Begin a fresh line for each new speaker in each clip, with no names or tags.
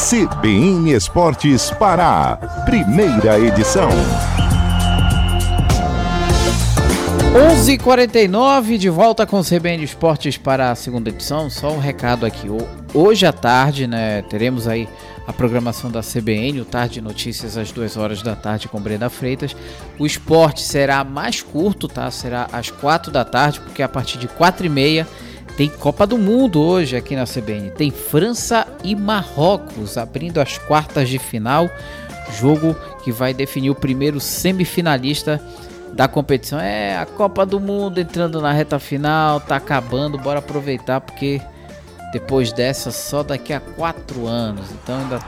CBN Esportes Pará, primeira edição.
11h49, de volta com o CBN Esportes para a segunda edição. Só um recado aqui, hoje à tarde, né, teremos aí a programação da CBN, o Tarde Notícias às 2h da tarde com Brenda Freitas. O esporte será mais curto, tá? Será às 4 da tarde, porque a partir de 4h30 tem Copa do Mundo hoje aqui na CBN. Tem França e Marrocos abrindo as quartas de final, jogo que vai definir o primeiro semifinalista da competição. É a Copa do Mundo entrando na reta final, tá acabando, bora aproveitar, porque depois dessa só daqui a 4 anos, então ainda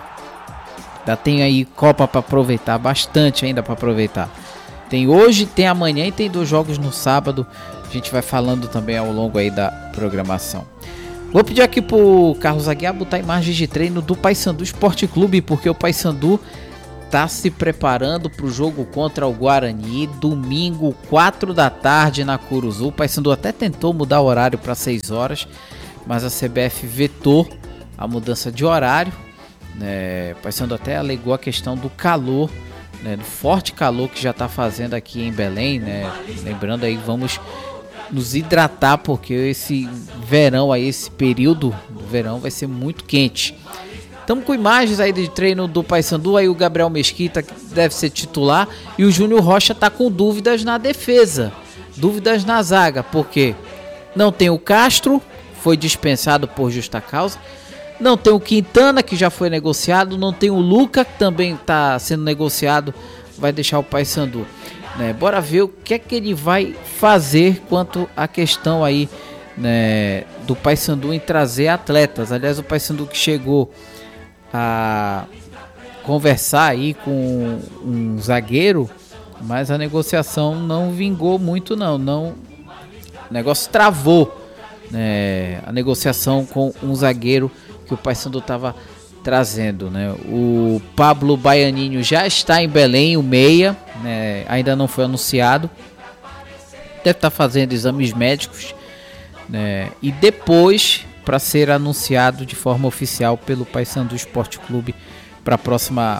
tem aí Copa para aproveitar, bastante ainda para aproveitar. Tem hoje, tem amanhã e tem 2 jogos no sábado. A gente vai falando também ao longo aí da programação. Vou pedir aqui pro Carlos Aguiar botar imagens de treino do Paysandu Esporte Clube, porque o Paysandu tá se preparando para o jogo contra o Guarani, domingo 4 da tarde na Curuzu. O Paysandu até tentou mudar o horário para 6 horas, mas a CBF vetou a mudança de horário, né? O Paysandu até alegou a questão do calor, né? Do forte calor que já está fazendo aqui em Belém, né? Lembrando aí, vamos nos hidratar, porque esse verão aí, esse período do verão vai ser muito quente. Estamos com imagens aí de treino do Paysandu, aí o Gabriel Mesquita, que deve ser titular, e o Júnior Rocha está com dúvidas na defesa, dúvidas na zaga, porque não tem o Castro, foi dispensado por justa causa, não tem o Quintana, que já foi negociado, não tem o Luca, que também está sendo negociado, vai deixar o Paysandu, né? Bora ver o que é que ele vai fazer quanto à questão aí, né, do Paysandu em trazer atletas. Aliás, o Paysandu que chegou a conversar aí com um zagueiro, mas a negociação não vingou muito não, o negócio travou, né, a negociação com um zagueiro que o Paysandu estava trazendo, né? O Pablo Baianinho já está em Belém, o meia, né, ainda não foi anunciado, deve estar fazendo exames médicos, né, e depois para ser anunciado de forma oficial pelo Paysandu Esporte Clube para a próxima,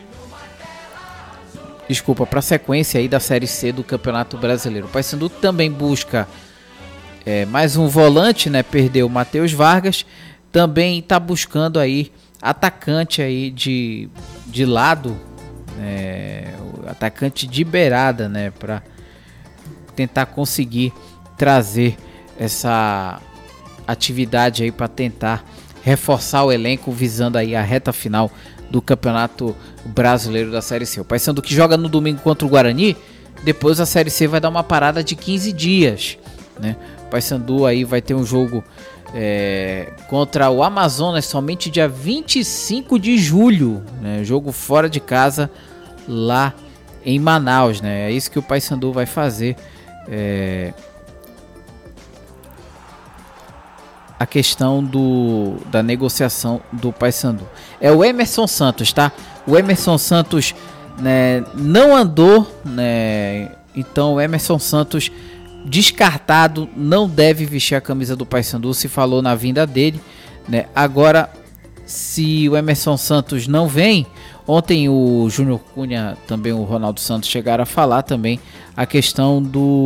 para a sequência aí da Série C do Campeonato Brasileiro. O Paysandu também busca mais um volante, né? Perdeu o Matheus Vargas, também está buscando aí atacante aí de lado, atacante de beirada, né? Para tentar conseguir trazer essa atividade aí para tentar reforçar o elenco visando aí a reta final do Campeonato Brasileiro da Série C. O Paysandu que joga no domingo contra o Guarani, depois a Série C vai dar uma parada de 15 dias, né? O Paysandu aí vai ter um jogo contra o Amazonas somente dia 25 de julho, né? Jogo fora de casa lá em Manaus, né? É isso que o Paysandu vai fazer. A questão da negociação do Paysandu. É o Emerson Santos, tá? O Emerson Santos, né, não andou, né? Então o Emerson Santos descartado, não deve vestir a camisa do Paysandu, se falou na vinda dele, né? Agora, se o Emerson Santos não vem, ontem o Júnior Cunha, também o Ronaldo Santos chegaram a falar também a questão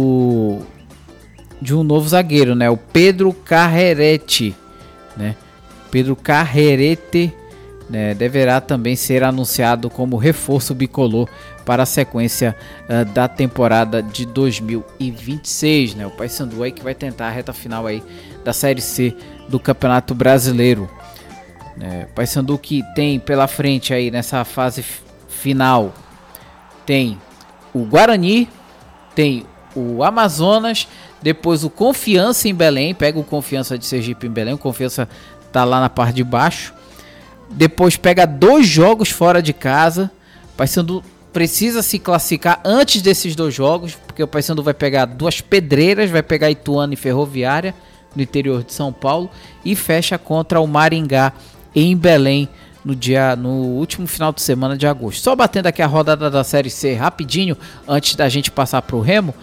de um novo zagueiro, né? O Pedro Carrerete, né? Pedro Carrerete, né, deverá também ser anunciado como reforço bicolor para a sequência da temporada de 2026, né? O Paysandu aí que vai tentar a reta final aí da Série C do Campeonato Brasileiro, né? O Paysandu que tem pela frente aí nessa fase final, tem o Guarani, tem o Amazonas, depois o Confiança em Belém, pega o Confiança de Sergipe em Belém, o Confiança tá lá na parte de baixo, depois pega 2 jogos fora de casa. O Paysandu precisa se classificar antes desses 2 jogos, porque o Paysandu vai pegar 2 pedreiras, vai pegar Ituano e Ferroviária no interior de São Paulo e fecha contra o Maringá em Belém no último final de semana de agosto. Só batendo aqui a rodada da Série C rapidinho, antes da gente passar para o Remo,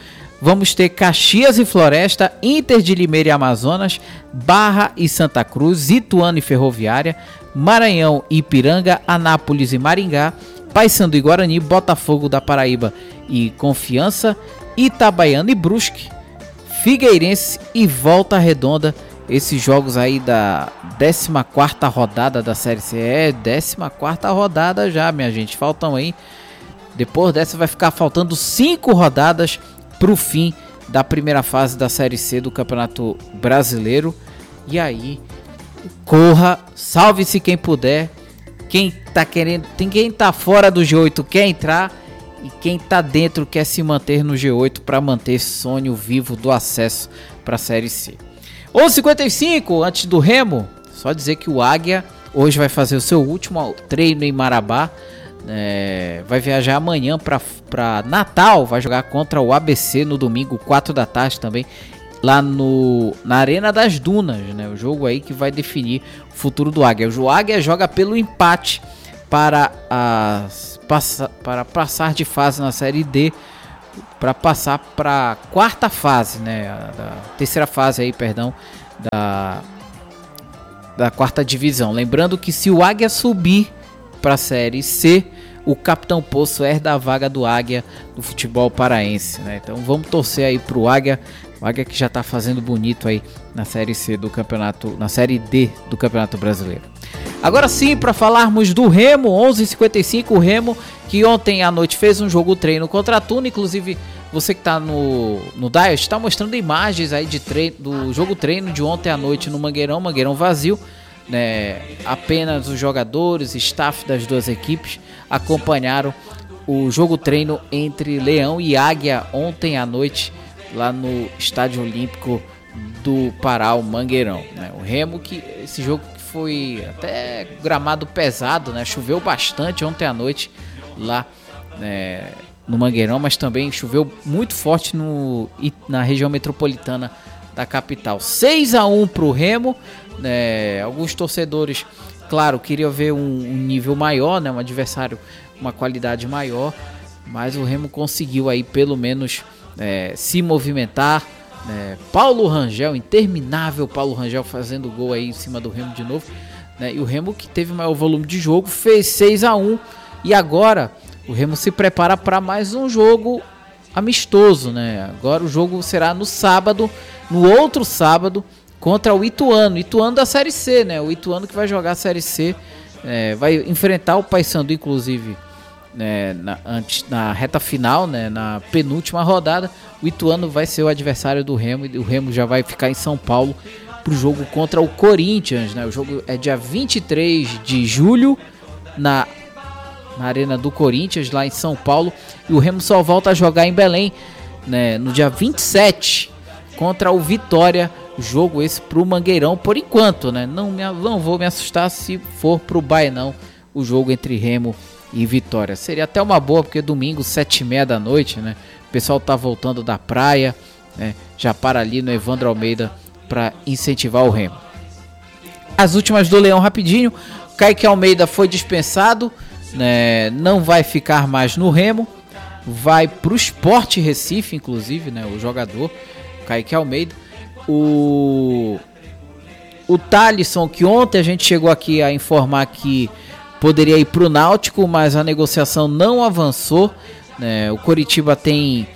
Vamos ter Caxias e Floresta, Inter de Limeira e Amazonas, Barra e Santa Cruz, Ituano e Ferroviária, Maranhão e Ipiranga, Anápolis e Maringá, Paysandu e Guarani, Botafogo da Paraíba e Confiança, Itabaiana e Brusque, Figueirense e Volta Redonda. Esses jogos aí da 14ª rodada da Série C. 14ª rodada já, minha gente. Faltam aí. Depois dessa vai ficar faltando 5 rodadas para o fim da primeira fase da Série C do Campeonato Brasileiro. E aí, corra, salve-se quem puder. Quem tá fora do G8 quer entrar. E quem tá dentro quer se manter no G8 para manter esse sonho vivo do acesso para a Série C. 11h55, antes do Remo, só dizer que o Águia hoje vai fazer o seu último treino em Marabá. Vai viajar amanhã para Natal, vai jogar contra o ABC no domingo, 4 da tarde também, lá na Arena das Dunas, né? O jogo aí que vai definir o futuro do Águia. O Águia joga pelo empate para passar de fase na Série D, para passar para a quarta fase, né? Terceira fase aí, perdão, da quarta divisão. Lembrando que se o Águia subir para a Série C, o Capitão Poço herda a vaga do Águia do futebol paraense, né? Então vamos torcer aí pro Águia, o Águia que já tá fazendo bonito aí na Série C do campeonato, na Série D do Campeonato Brasileiro. Agora sim, para falarmos do Remo, 11h55, o Remo que ontem à noite fez um jogo treino contra a Tuna, inclusive você que tá no Dial está mostrando imagens aí do jogo treino de ontem à noite no Mangueirão vazio, né? Apenas os jogadores, staff das duas equipes acompanharam o jogo treino entre Leão e Águia ontem à noite lá no Estádio Olímpico do Pará, o Mangueirão, né? O Remo, que esse jogo foi até gramado pesado, né? Choveu bastante ontem à noite lá, né, no Mangueirão, mas também choveu muito forte na região metropolitana da capital. 6-1 para o Remo, né? Alguns torcedores, claro, queriam ver um nível maior, né? Um adversário, uma qualidade maior, mas o Remo conseguiu aí pelo menos se movimentar. Paulo Rangel, interminável Paulo Rangel fazendo gol aí em cima do Remo de novo, né? E o Remo, que teve maior volume de jogo, fez 6-1 e agora o Remo se prepara para mais um jogo amistoso, né? Agora o jogo será no sábado, no outro sábado, contra o Ituano da Série C, né? O Ituano que vai jogar a Série C, vai enfrentar o Paysandu, inclusive, né, na reta final, né, na penúltima rodada. O Ituano vai ser o adversário do Remo e o Remo já vai ficar em São Paulo para o jogo contra o Corinthians, né? O jogo é dia 23 de julho na Arena do Corinthians, lá em São Paulo, e o Remo só volta a jogar em Belém, né, no dia 27 contra o Vitória. Jogo esse pro Mangueirão por enquanto, né? Não vou me assustar se for pro Baenão o jogo entre Remo e Vitória. Seria até uma boa, porque domingo, 7h30 da noite, né? O pessoal tá voltando da praia, né? Já para ali no Evandro Almeida para incentivar o Remo. As últimas do Leão rapidinho. Kaique Almeida foi dispensado, né? Não vai ficar mais no Remo. Vai pro Sport Recife, inclusive, né? O jogador Kaique Almeida. O Thalisson, que ontem a gente chegou aqui a informar que poderia ir para o Náutico, mas a negociação não avançou, né? O Coritiba tem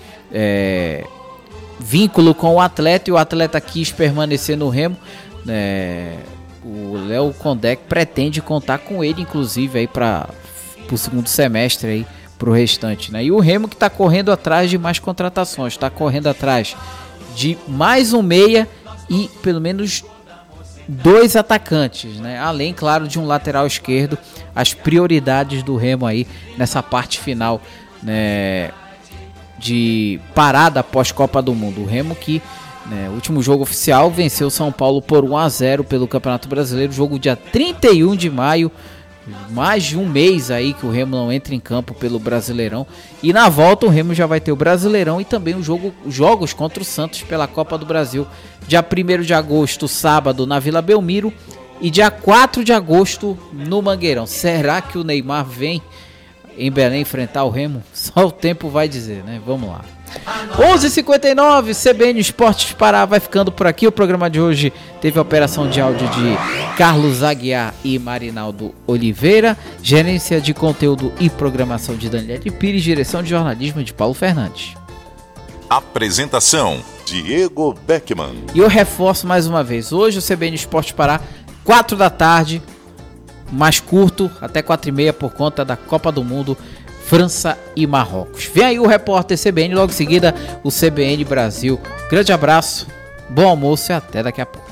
vínculo com o atleta e o atleta quis permanecer no Remo, né? O Léo Condé pretende contar com ele, inclusive, para o segundo semestre, aí, para o restante, né? E o Remo que está correndo atrás de mais contratações, está correndo atrás de mais um meia e pelo menos 2 atacantes, né? Além, claro, de um lateral esquerdo. As prioridades do Remo aí nessa parte final, né, de parada após Copa do Mundo. O Remo que, né, último jogo oficial, venceu o São Paulo por 1-0 pelo Campeonato Brasileiro. Jogo dia 31 de maio. Mais de um mês aí que o Remo não entra em campo pelo Brasileirão. E na volta o Remo já vai ter o Brasileirão e também os jogos contra o Santos pela Copa do Brasil. Dia 1º de agosto, sábado, na Vila Belmiro. E dia 4 de agosto no Mangueirão. Será que o Neymar vem em Belém enfrentar o Remo? Só o tempo vai dizer, né? Vamos lá. 11h59, CBN Esportes Pará vai ficando por aqui. O programa de hoje teve a operação de áudio de Carlos Aguiar e Marinaldo Oliveira, gerência de conteúdo e programação de Daniele Pires, direção de jornalismo de Paulo Fernandes.
Apresentação: Diego Beckman.
E eu reforço mais uma vez, hoje o CBN Esportes Pará, 4 da tarde, mais curto, até 4h30 por conta da Copa do Mundo, França e Marrocos. Vem aí o repórter CBN, logo em seguida o CBN Brasil. Grande abraço, bom almoço e até daqui a pouco.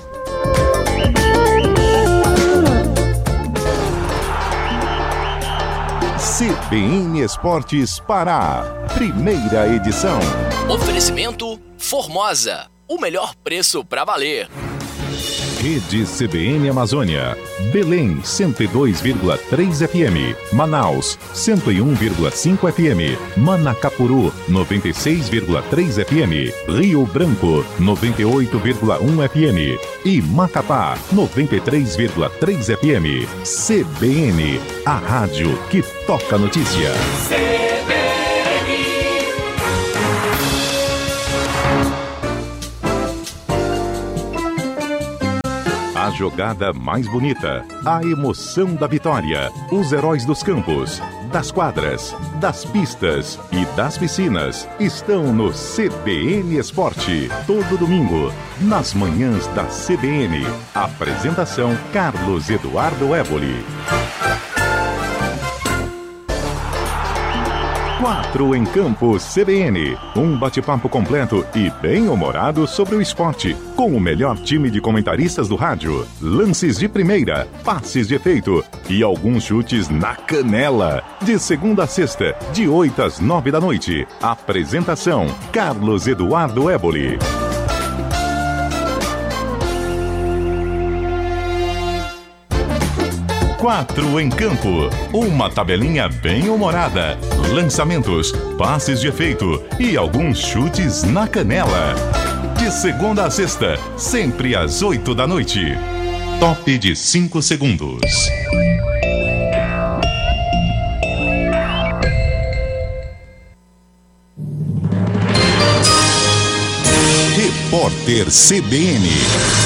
CBN Esportes Pará, primeira edição.
Oferecimento Formosa, o melhor preço pra valer.
Rede CBN Amazônia, Belém 102,3 FM, Manaus 101,5 FM, Manacapuru 96,3 FM, Rio Branco 98,1 FM e Macapá 93,3 FM. CBN, a rádio que toca notícia. A jogada mais bonita, a emoção da vitória, os heróis dos campos, das quadras, das pistas e das piscinas estão no CBN Esporte. Todo domingo, nas manhãs da CBN. Apresentação: Carlos Eduardo Éboli. 4 em Campo CBN. Um bate-papo completo e bem-humorado sobre o esporte, com o melhor time de comentaristas do rádio. Lances de primeira, passes de efeito e alguns chutes na canela. De segunda a sexta, de 8 às 9 da noite. Apresentação: Carlos Eduardo Éboli. Quatro em Campo, uma tabelinha bem humorada, lançamentos, passes de efeito e alguns chutes na canela. De segunda a sexta, sempre às 8 da noite. Top de 5 segundos. Repórter CBN.